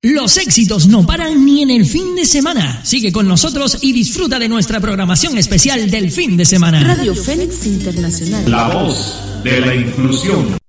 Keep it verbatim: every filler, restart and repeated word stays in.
Los éxitos no paran ni en el fin de semana. Sigue con nosotros y disfruta de nuestra programación especial del fin de semana. Radio Fénix Internacional. La voz de la inclusión.